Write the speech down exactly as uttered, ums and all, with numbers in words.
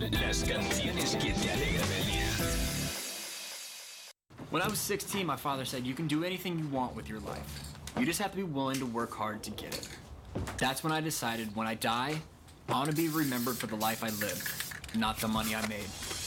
Las canciones que te alegran el día. When I was sixteen, my father said, you can do anything you want with your life. You just have to be willing to work hard to get it. That's when I decided, when I die, I want to be remembered for the life I lived, not the money I made.